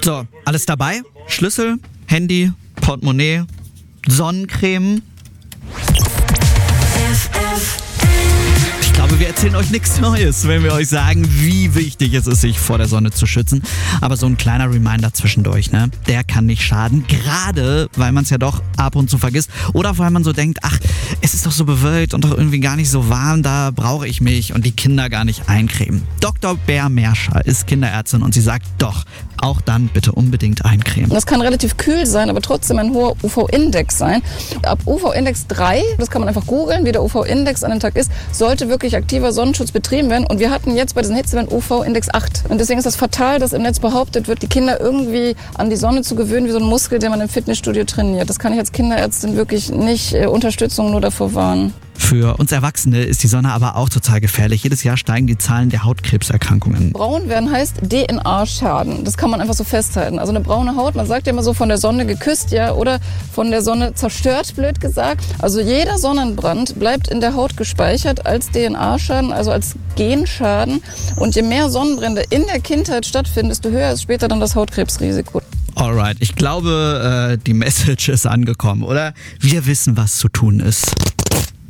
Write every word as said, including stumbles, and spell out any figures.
So, alles dabei? Schlüssel, Handy, Portemonnaie, Sonnencreme. Ich glaube, wir erzählen euch nichts Neues, wenn wir euch sagen, wie wichtig es ist, sich vor der Sonne zu schützen. Aber so ein kleiner Reminder zwischendurch, ne? Der kann nicht schaden. Gerade, weil man es ja doch ab und zu vergisst. Oder weil man so denkt, ach, es ist doch so bewölkt und doch irgendwie gar nicht so warm, da brauche ich mich und die Kinder gar nicht eincremen. Doktor Bär Merscher ist Kinderärztin und sie sagt, doch, auch dann bitte unbedingt eincremen. Das kann relativ kühl sein, aber trotzdem ein hoher U V-Index sein. Ab U V-Index drei, das kann man einfach googeln, wie der U V-Index an den Tag ist, sollte wirklich aktiver Sonnenschutz betrieben werden. Und wir hatten jetzt bei diesen Hitzewellen U V-Index acht. Und deswegen ist das fatal, dass im Netz behauptet wird, die Kinder irgendwie an die Sonne zu gewöhnen, wie so ein Muskel, den man im Fitnessstudio trainiert. Das kann ich als Kinderärztin wirklich nicht äh, Unterstützung nur davor warnen. Für uns Erwachsene ist die Sonne aber auch total gefährlich. Jedes Jahr steigen die Zahlen der Hautkrebserkrankungen. Braun werden heißt D N A-Schaden. Das kann man einfach so festhalten. Also eine braune Haut, man sagt ja immer so von der Sonne geküsst, ja, oder von der Sonne zerstört, blöd gesagt. Also jeder Sonnenbrand bleibt in der Haut gespeichert als D N A-Schaden, also als Genschaden. Und je mehr Sonnenbrände in der Kindheit stattfinden, desto höher ist später dann das Hautkrebsrisiko. Alright, ich glaube, äh, die Message ist angekommen, oder? Wir wissen, was zu tun ist.